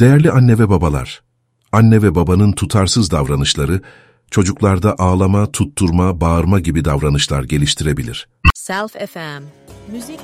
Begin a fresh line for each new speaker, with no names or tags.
Değerli anne ve babalar, anne ve babanın tutarsız davranışları, çocuklarda ağlama, tutturma, bağırma gibi davranışlar geliştirebilir.
Self FM. Müzik